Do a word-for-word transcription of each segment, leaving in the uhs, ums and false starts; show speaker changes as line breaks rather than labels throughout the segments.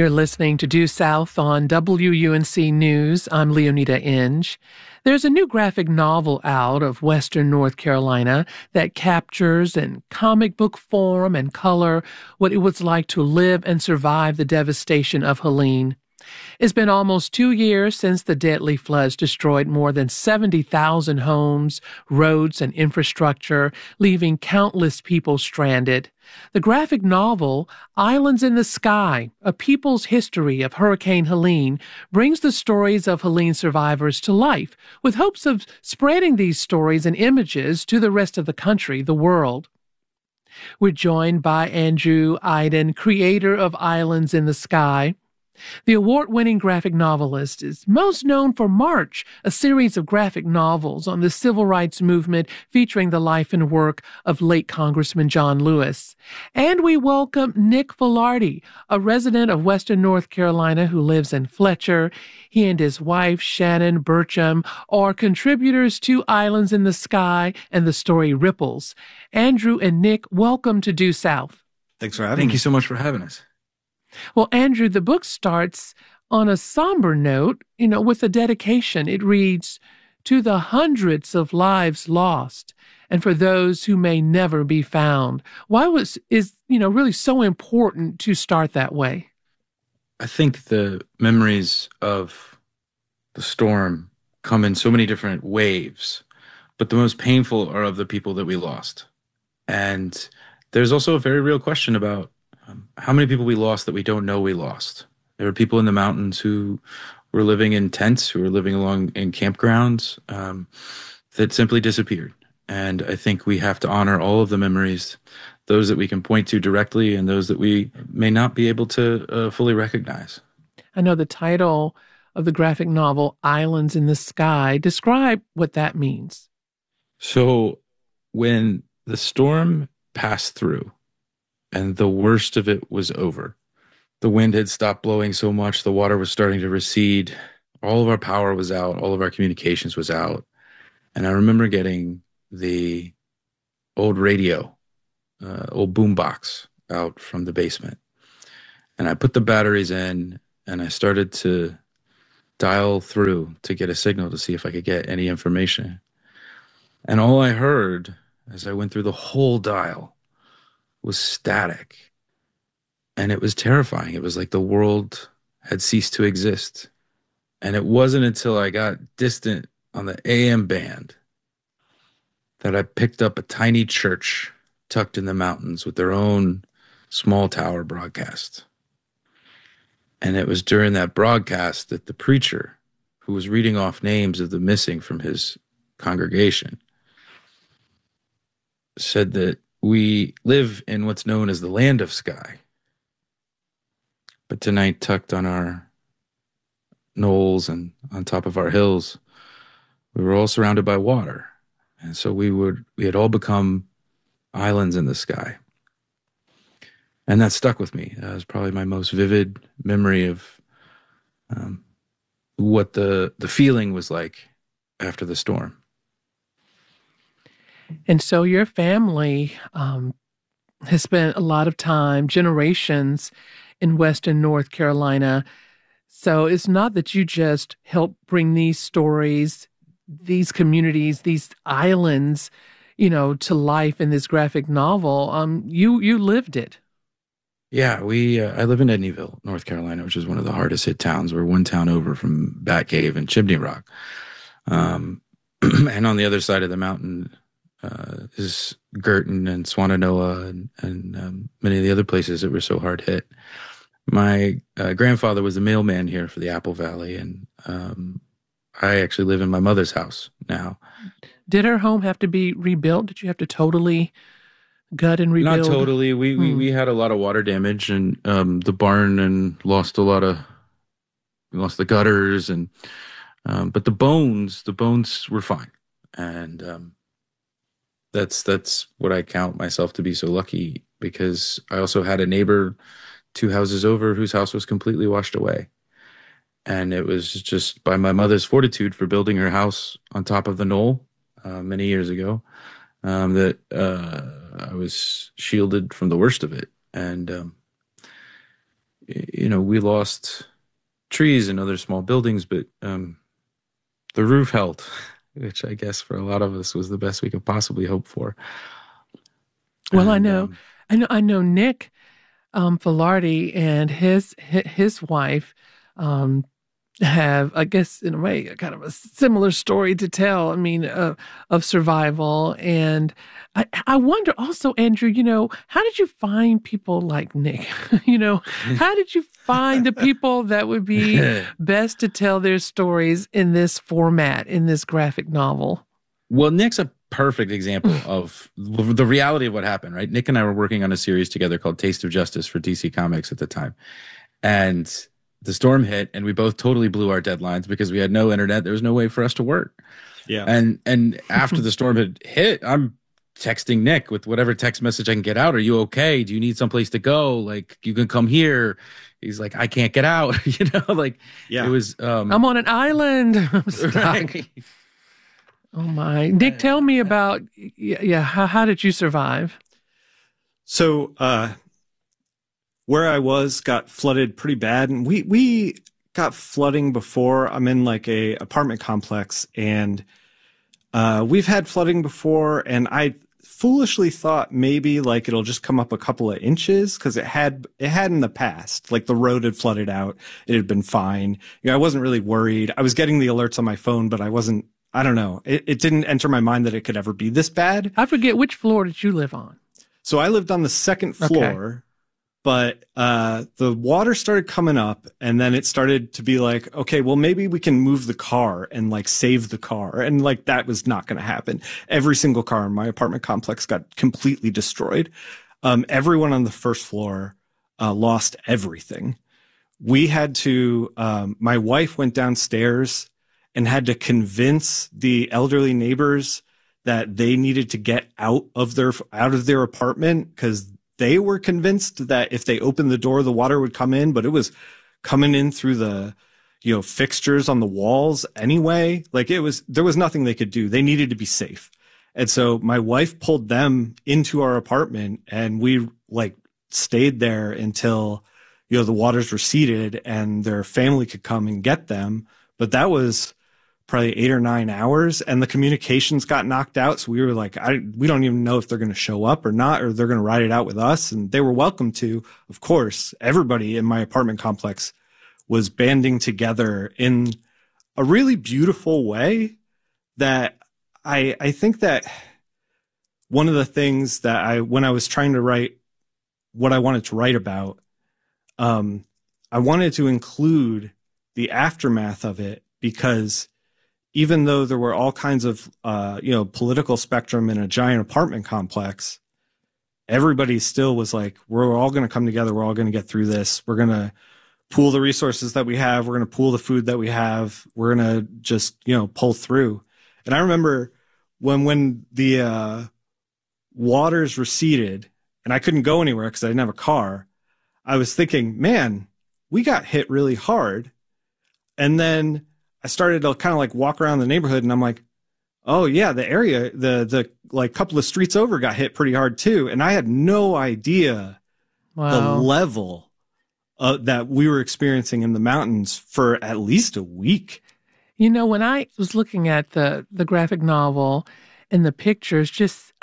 You're listening to Due South on W U N C News. I'm Leonida Inge. There's a new graphic novel out of Western North Carolina that captures in comic book form and color what it was like to live and survive the devastation of Helene. It's been almost two years since the deadly floods destroyed more than seventy thousand homes, roads, and infrastructure, leaving countless people stranded. The graphic novel, Islands in the Sky, A People's History of Hurricane Helene, brings the stories of Helene survivors to life, with hopes of spreading these stories and images to the rest of the country, the world. We're joined by Andrew Aydin, creator of Islands in the Sky. The award-winning graphic novelist is most known for March, a series of graphic novels on the civil rights movement featuring the life and work of late Congressman John Lewis. And we welcome Nick Filardi, a resident of Western North Carolina who lives in Fletcher. He and his wife, Shannon Burcham, are contributors to Islands in the Sky and the story Ripples. Andrew and Nick, welcome to Due South.
Thanks for having
Thank
me.
you so much for having us.
Well, Andrew, the book starts on a somber note, you know, with a dedication. It reads, "To the hundreds of lives lost, and for those who may never be found." Why was, is, you know, really so important to start that way?
I think the memories of the storm come in so many different waves, but the most painful are of the people that we lost. And there's also a very real question about Um, how many people we lost that we don't know we lost. There were people in the mountains who were living in tents, who were living along in campgrounds um, that simply disappeared. And I think we have to honor all of the memories, those that we can point to directly and those that we may not be able to uh, fully recognize.
I know the title of the graphic novel, Islands in the Sky. Describe what that means.
So when the storm passed through, and the worst of it was over. The wind had stopped blowing so much, the water was starting to recede. All of our power was out, all of our communications was out. And I remember getting the old radio, uh, old boombox out from the basement. And I put the batteries in, and I started to dial through to get a signal to see if I could get any information. And all I heard as I went through the whole dial was static. And it was terrifying. It was like the world had ceased to exist. And it wasn't until I got distant on the A M band that I picked up a tiny church tucked in the mountains with their own small tower broadcast. And it was during that broadcast that the preacher, who was reading off names of the missing from his congregation, said that we live in what's known as the land of sky. But tonight, tucked on our knolls and on top of our hills, we were all surrounded by water. And so we would we had all become islands in the sky. And that stuck with me. That was probably my most vivid memory of um, what the the feeling was like after the storm.
And so your family um, has spent a lot of time, generations in Western North Carolina. So it's not that you just help bring these stories, these communities, these islands, you know, to life in this graphic novel. Um, you you lived it.
Yeah, we. Uh, I live in Edneyville, North Carolina, which is one of the hardest hit towns. We're one town over from Batcave and Chimney Rock, um, and on the other side of the mountain uh, is Girton and Swannanoa and, and um, many of the other places that were so hard hit. My uh, grandfather was a mailman here for the Apple Valley, and um, I actually live in my mother's house now.
Did her home have to be rebuilt? Did you have to totally gut and rebuild?
Not totally. We we,
Hmm.
we had a lot of water damage, and um, the barn and lost a lot of, we lost the gutters, and um, but the bones, the bones were fine, and um, that's that's what I count myself to be so lucky, because I also had a neighbor two houses over whose house was completely washed away. And it was just by my mother's fortitude for building her house on top of the knoll uh, many years ago um, that uh, I was shielded from the worst of it. And um, you know, we lost trees and other small buildings, but um, the roof held, which I guess for a lot of us was the best we could possibly hope for.
Well,
and,
I know,
um,
I know, I know Nick um, Filardi and his his wife um, have, I guess, in a way, kind of a similar story to tell. I mean, uh, of survival. And I, I wonder also, Andrew, you know, how did you find people like Nick? you know, how did you find the people that would be best to tell their stories in this format, in this graphic novel?
Well, Nick's a perfect example of the reality of what happened, right? Nick and I were working on a series together called Taste of Justice for D C Comics at the time. And the storm hit and we both totally blew our deadlines because we had no internet. There was no way for us to work.
Yeah.
And and after the storm had hit, I'm texting Nick with whatever text message I can get out. Are you okay? Do you need someplace to go? Like, you can come here. He's like, I can't get out. you know, like
yeah.
it was um
I'm on an island. I'm stuck.
Right.
Oh my. Nick, tell me about yeah, how how did you survive?
So uh where I was got flooded pretty bad, and we we got flooding before. I'm in like a apartment complex, and uh, we've had flooding before, and I foolishly thought maybe like it'll just come up a couple of inches because it had it had in the past. Like the road had flooded out, it had been fine. You know, I wasn't really worried. I was getting the alerts on my phone, but I wasn't. I don't know. It, it didn't enter my mind that it could ever be this bad.
I forget, which floor did you live on?
So I lived on the second floor.
Okay.
But uh, the water started coming up, and then it started to be like, okay, well, maybe we can move the car and like save the car. And like that was not going to happen. Every single car in my apartment complex got completely destroyed. Um, everyone on the first floor uh, lost everything. We had to, um, my wife went downstairs and had to convince the elderly neighbors that they needed to get out of their out of their apartment because they were convinced that if they opened the door, the water would come in, but it was coming in through the, you know, fixtures on the walls anyway. Like it was, there was nothing they could do. They needed to be safe. And so my wife pulled them into our apartment, and we like stayed there until, you know, the waters receded and their family could come and get them. But that was probably eight or nine hours, and the communications got knocked out. So we were like, I, we don't even know if they're going to show up or not, or they're going to ride it out with us. And they were welcome to, of course. Everybody in my apartment complex was banding together in a really beautiful way that I, I think that one of the things that I, when I was trying to write what I wanted to write about, um, I wanted to include the aftermath of it, because even though there were all kinds of, uh, you know, political spectrum in a giant apartment complex, everybody still was like, we're all going to come together. We're all going to get through this. We're going to pool the resources that we have. We're going to pool the food that we have. We're going to just, you know, pull through. And I remember when, when the, uh, waters receded and I couldn't go anywhere because I didn't have a car, I was thinking, man, we got hit really hard. And then I started to kind of like walk around the neighborhood, and I'm like, oh yeah, the area, the, the like couple of streets over got hit pretty hard too. And I had no idea
Wow.
the level uh, that we were experiencing in the mountains for at least a week.
You know, when I was looking at the, the graphic novel and the pictures, just,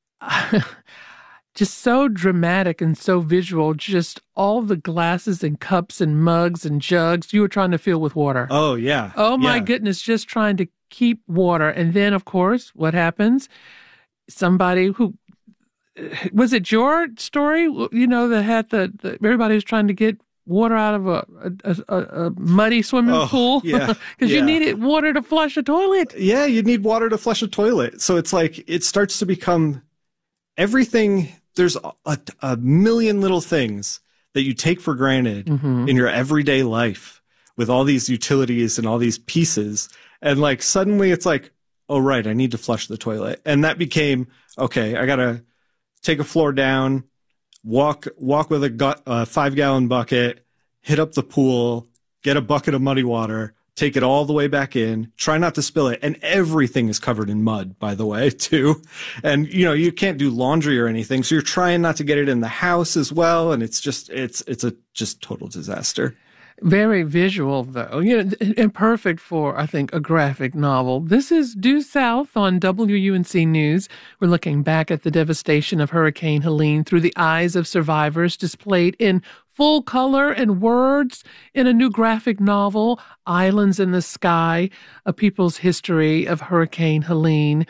just so dramatic and so visual, just all the glasses and cups and mugs and jugs you were trying to fill with water.
Oh, yeah.
Oh, my
yeah.
goodness, just trying to keep water. And then, of course, what happens? Somebody who, was it your story, you know, that had the, the everybody was trying to get water out of a, a, a, a muddy swimming
oh,
pool?
Yeah.
Because
yeah.
you needed water to flush a toilet.
Yeah, you need water to flush a toilet. So it's like, it starts to become everything. There's a, a million little things that you take for granted mm-hmm. in your everyday life with all these utilities and all these pieces. And like, suddenly it's like, oh, right, I need to flush the toilet. And that became, okay, I got to take a floor down, walk, walk with a, gu- a five gallon bucket, hit up the pool, get a bucket of muddy water, take it all the way back in, try not to spill it. And everything is covered in mud, by the way, too. And, you know, you can't do laundry or anything. So you're trying not to get it in the house as well. And it's just, it's, it's a just total disaster.
Very visual, though, you know, and perfect for, I think, a graphic novel. This is Due South on W U N C News. We're looking back at the devastation of Hurricane Helene through the eyes of survivors, displayed in full color and words in a new graphic novel, Islands in the Sky, A People's History of Hurricane Helene.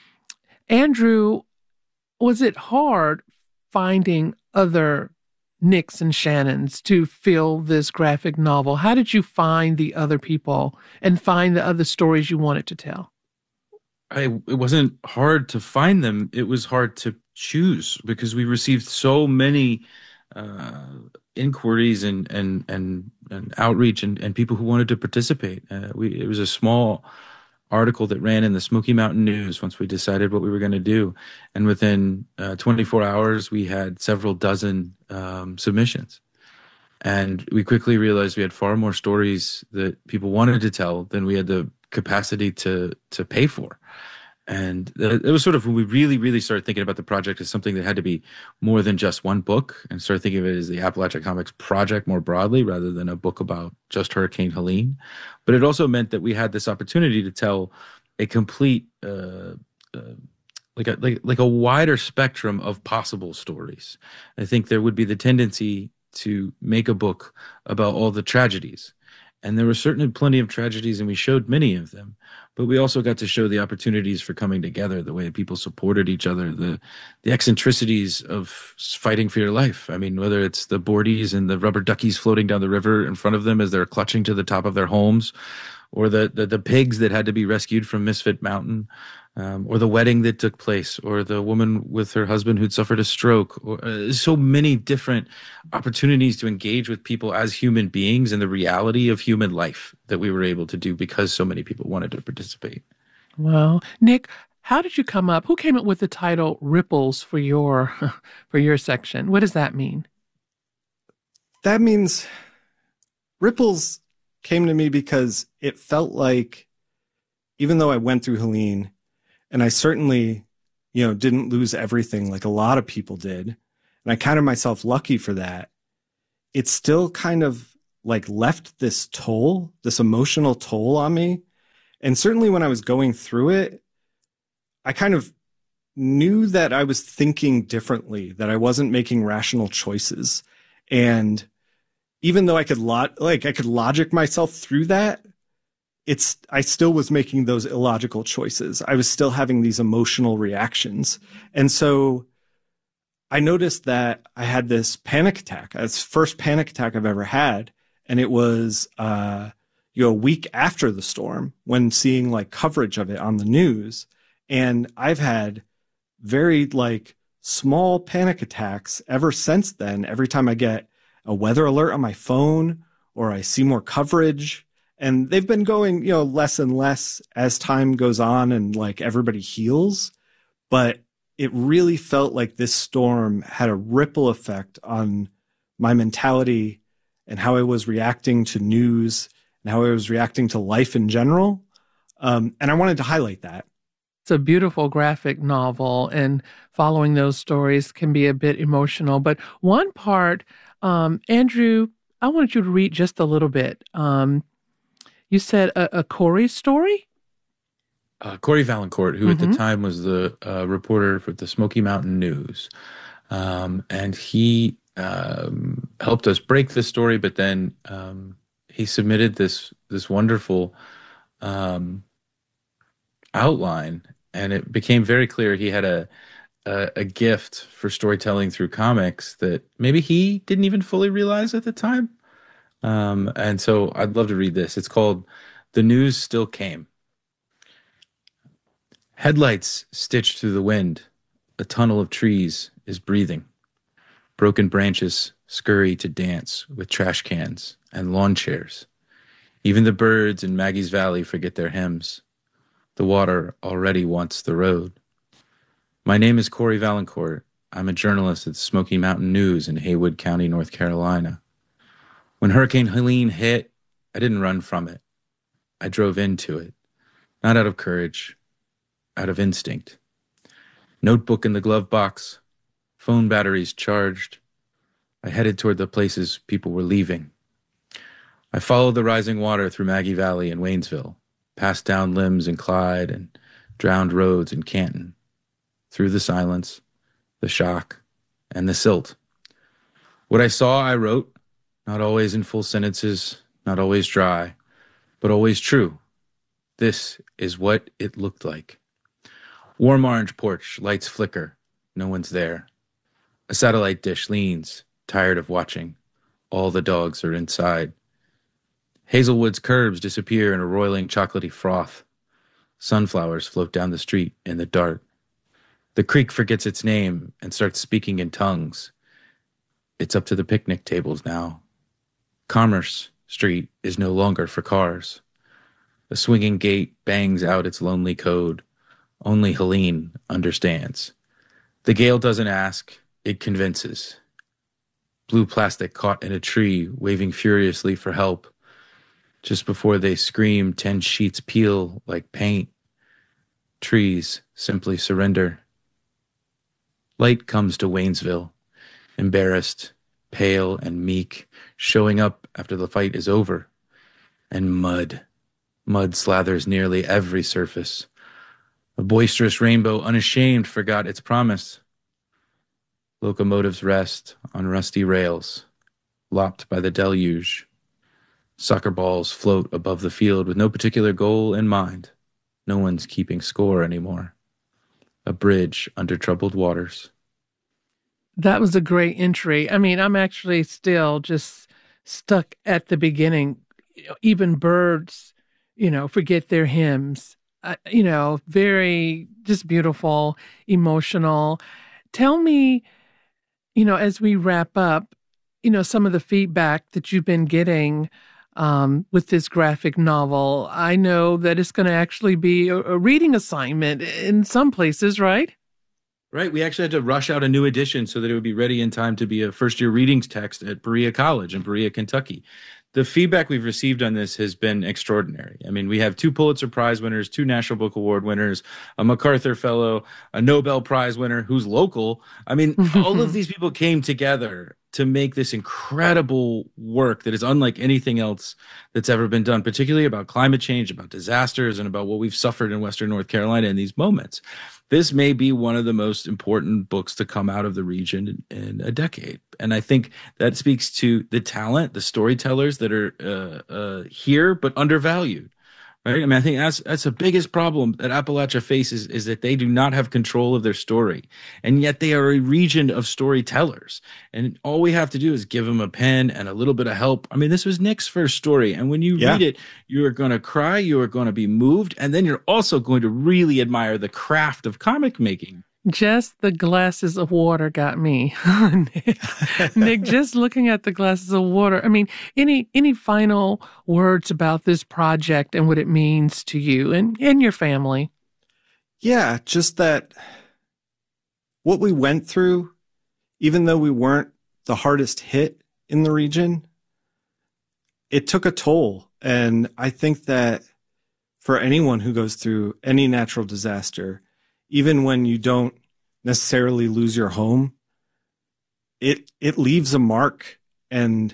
Andrew, was it hard finding other Nicks and Shannons to fill this graphic novel? How did you find the other people and find the other stories you wanted to tell?
I, it wasn't hard to find them. It was hard to choose because we received so many uh, inquiries and, and, and, and outreach and, and people who wanted to participate. Uh, we, it was a small article that ran in the Smoky Mountain News once we decided what we were going to do. And within uh, twenty-four hours, we had several dozen um, submissions. And we quickly realized we had far more stories that people wanted to tell than we had the capacity to to pay for. And it was sort of when we really, really started thinking about the project as something that had to be more than just one book and started thinking of it as the Appalachia Comics Project more broadly rather than a book about just Hurricane Helene. But it also meant that we had this opportunity to tell a complete, uh, uh, like a like, like a wider spectrum of possible stories. I think there would be the tendency to make a book about all the tragedies. And there were certainly plenty of tragedies, and we showed many of them. But we also got to show the opportunities for coming together, the way people supported each other, the the eccentricities of fighting for your life. I mean, whether it's the boardies and the rubber duckies floating down the river in front of them as they're clutching to the top of their homes, or the the, the pigs that had to be rescued from Misfit Mountain, um, or the wedding that took place, or the woman with her husband who'd suffered a stroke, or uh, so many different opportunities to engage with people as human beings and the reality of human life that we were able to do because so many people wanted to participate.
Wow. Nick, how did you come up? Who came up with the title Ripples for your for your section? What does that mean?
That means Ripples came to me because it felt like, even though I went through Helene, and I certainly, you know, didn't lose everything like a lot of people did, and I counted myself lucky for that, it still kind of like left this toll, this emotional toll on me. And certainly when I was going through it, I kind of knew that I was thinking differently, that I wasn't making rational choices. And even though I could lo- like I could logic myself through that, it's I still was making those illogical choices. I was still having these emotional reactions. And so I noticed that I had this panic attack. It's the first panic attack I've ever had. And it was, uh, you know, a week after the storm when seeing like coverage of it on the news. And I've had very like small panic attacks ever since then. Every time I get a weather alert on my phone or I see more coverage, and they've been going, you know, less and less as time goes on and like everybody heals. But it really felt like this storm had a ripple effect on my mentality and how I was reacting to news and how I was reacting to life in general. Um, and I wanted to highlight that.
It's a beautiful graphic novel, and following those stories can be a bit emotional. But one part, um, Andrew, I wanted you to read just a little bit. Um, you said a, a Corey story?
Uh, Corey Valancourt, who mm-hmm. at the time was the uh, reporter for the Smoky Mountain News. Um, and he um, helped us break the story, but then um, he submitted this this wonderful um, outline, and it became very clear he had a, a a gift for storytelling through comics that maybe he didn't even fully realize at the time. Um, and so I'd love to read this. It's called "The News Still Came." Headlights stitched through the wind. A tunnel of trees is breathing. Broken branches scurry to dance with trash cans and lawn chairs. Even the birds in Maggie's Valley forget their hymns. The water already wants the road. My name is Corey Valancourt. I'm a journalist at the Smoky Mountain News in Haywood County, North Carolina. When Hurricane Helene hit, I didn't run from it. I drove into it, not out of courage, out of instinct. Notebook in the glove box, phone batteries charged. I headed toward the places people were leaving. I followed the rising water through Maggie Valley and Waynesville, past down limbs in Clyde and drowned roads in Canton, through the silence, the shock, and the silt. What I saw, I wrote, not always in full sentences, not always dry, but always true. This is what it looked like. Warm orange porch, lights flicker, no one's there. A satellite dish leans, tired of watching. All the dogs are inside. Hazelwood's curbs disappear in a roiling chocolatey froth. Sunflowers float down the street in the dark. The creek forgets its name and starts speaking in tongues. It's up to the picnic tables now. Commerce Street is no longer for cars. A swinging gate bangs out its lonely code. Only Helene understands. The gale doesn't ask, it convinces. Blue plastic caught in a tree, waving furiously for help. Just before they scream, ten sheets peel like paint. Trees simply surrender. Light comes to Waynesville, embarrassed, pale and meek, showing up after the fight is over. And mud. Mud slathers nearly every surface. A boisterous rainbow, unashamed, forgot its promise. Locomotives rest on rusty rails, lopped by the deluge. Soccer balls float above the field with no particular goal in mind. No one's keeping score anymore. A bridge under troubled waters.
That was a great entry. I mean, I'm actually still just stuck at the beginning. Even birds, you know, forget their hymns. Uh, you know, very just beautiful, emotional. Tell me, you know, as we wrap up, you know, some of the feedback that you've been getting um, with this graphic novel. I know that it's going to actually be a, a reading assignment in some places, right?
Right. We actually had to rush out a new edition so that it would be ready in time to be a first-year readings text at Berea College in Berea, Kentucky. The feedback we've received on this has been extraordinary. I mean, we have two Pulitzer Prize winners, two National Book Award winners, a MacArthur Fellow, a Nobel Prize winner who's local. I mean, all of these people came together to make this incredible work that is unlike anything else that's ever been done, particularly about climate change, about disasters, and about what we've suffered in Western North Carolina in these moments. This may be one of the most important books to come out of the region in, in a decade. And I think that speaks to the talent, the storytellers that are uh, uh, here, but undervalued. Right? I mean, I think that's that's the biggest problem that Appalachia faces is that they do not have control of their story. And yet they are a region of storytellers. And all we have to do is give them a pen and a little bit of help. I mean, this was Nick's first story. And when you yeah. read it, you are going to cry, you are going to be moved, and then you're also going to really admire the craft of comic making.
Just the glasses of water got me. Nick, Nick, just looking at the glasses of water. I mean, any any final words about this project and what it means to you and, and your family?
Yeah, just that what we went through, even though we weren't the hardest hit in the region, it took a toll. And I think that for anyone who goes through any natural disaster, even when you don't necessarily lose your home, it it leaves a mark. And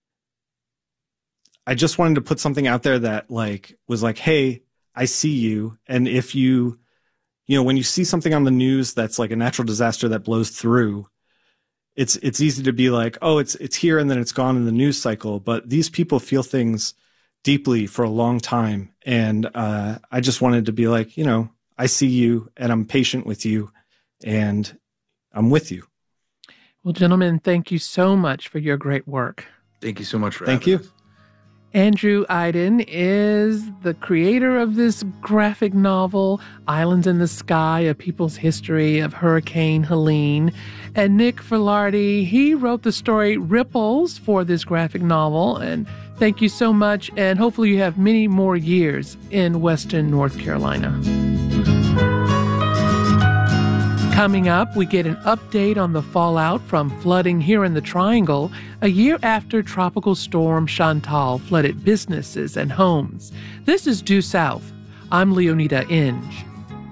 I just wanted to put something out there that like was like, hey, I see you. And if you, you know, when you see something on the news that's like a natural disaster that blows through, it's it's easy to be like, oh, it's it's here and then it's gone in the news cycle. But these people feel things deeply for a long time. And uh, I just wanted to be like, you know, I see you and I'm patient with you and I'm with you.
Well, gentlemen, thank you so much for your great work.
Thank you so much for
Thank
having
you.
us.
Andrew Aydin is the creator of this graphic novel, Islands in the Sky, A People's History of Hurricane Helene. And Nick Filardi, he wrote the story Ripples for this graphic novel. And thank you so much. And hopefully you have many more years in Western North Carolina. Coming up, we get an update on the fallout from flooding here in the Triangle a year after Tropical Storm Chantal flooded businesses and homes. This is Due South. I'm Leonida Inge.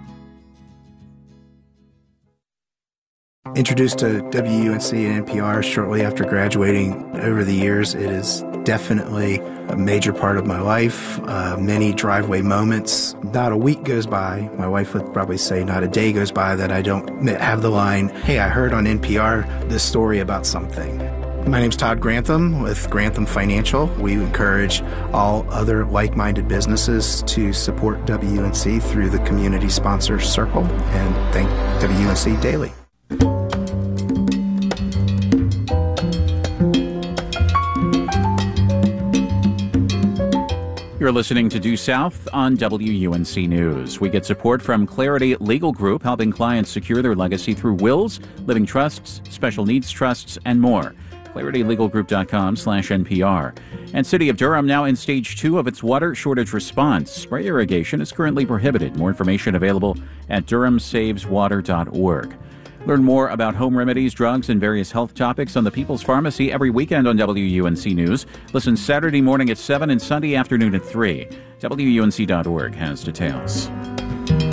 Introduced to W U N C and N P R shortly after graduating. Over the years, it is definitely a major part of my life. Uh, many driveway moments. Not a week goes by, my wife would probably say not a day goes by, that I don't have the line, "Hey, I heard on N P R this story about something." My name's Todd Grantham with Grantham Financial. We encourage all other like-minded businesses to support W U N C through the Community Sponsor Circle, and thank W U N C daily.
You're listening to Due South on W U N C News. We get support from Clarity Legal Group, helping clients secure their legacy through wills, living trusts, special needs trusts, and more. clarity legal group dot com slash N P R. And City of Durham now in stage two of its water shortage response. Spray irrigation is currently prohibited. More information available at durham saves water dot org. Learn more about home remedies, drugs, and various health topics on the People's Pharmacy every weekend on W U N C News. Listen Saturday morning at seven and Sunday afternoon at three. W U N C dot org has details.